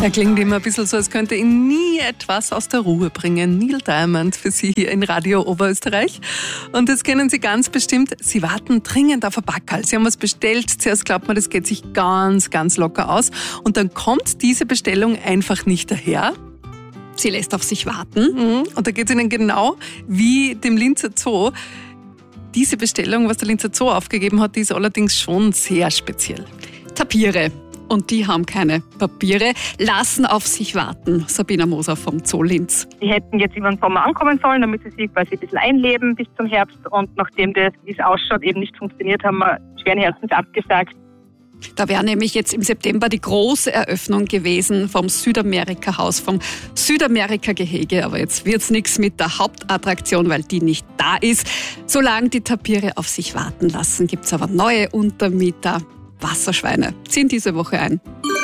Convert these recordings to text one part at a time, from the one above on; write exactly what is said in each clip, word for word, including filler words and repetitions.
Der klingt immer ein bisschen so, als könnte ihn nie etwas aus der Ruhe bringen. Neil Diamond für Sie hier in Radio Oberösterreich. Und das kennen Sie ganz bestimmt. Sie warten dringend auf ein Backerl. Sie haben was bestellt. Zuerst glaubt man, das geht sich ganz, ganz locker aus. Und dann kommt diese Bestellung einfach nicht daher. Sie lässt auf sich warten. Mhm. Und da geht es Ihnen genau wie dem Linzer Zoo. Diese Bestellung, was der Linzer Zoo aufgegeben hat, die ist allerdings schon sehr speziell. Tapiere. Und die haben keine Papiere, lassen auf sich warten. Sabina Moser vom Zoo Linz. Die hätten jetzt über den Sommer ankommen sollen, damit sie sich quasi ein bisschen einleben bis zum Herbst. Und nachdem das, wie es ausschaut, eben nicht funktioniert, haben wir schweren Herzens abgesagt. Da wäre nämlich jetzt im September die große Eröffnung gewesen vom Südamerika-Haus, vom Südamerika-Gehege. Aber jetzt wird's nichts mit der Hauptattraktion, weil die nicht da ist. Solange die Tapiere auf sich warten lassen, gibt's aber neue Untermieter. Wasserschweine ziehen diese Woche ein.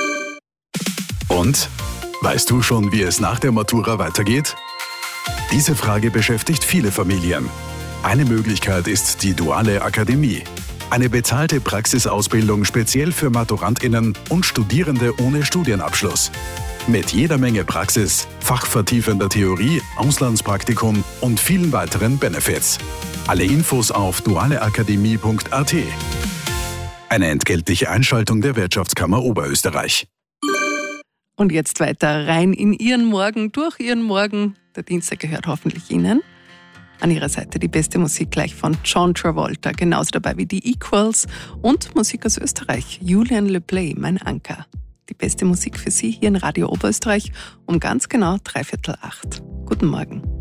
Und? Weißt du schon, wie es nach der Matura weitergeht? Diese Frage beschäftigt viele Familien. Eine Möglichkeit ist die Duale Akademie. Eine bezahlte Praxisausbildung speziell für MaturantInnen und Studierende ohne Studienabschluss. Mit jeder Menge Praxis, fachvertiefender Theorie, Auslandspraktikum und vielen weiteren Benefits. Alle Infos auf dualeakademie punkt a t. Eine entgeltliche Einschaltung der Wirtschaftskammer Oberösterreich. Und jetzt weiter rein in Ihren Morgen, durch Ihren Morgen. Der Dienstag gehört hoffentlich Ihnen. An Ihrer Seite die beste Musik gleich von John Travolta, genauso dabei wie die Equals und Musik aus Österreich. Julian Le Play, mein Anker. Die beste Musik für Sie hier in Radio Oberösterreich um ganz genau dreiviertel acht. Guten Morgen.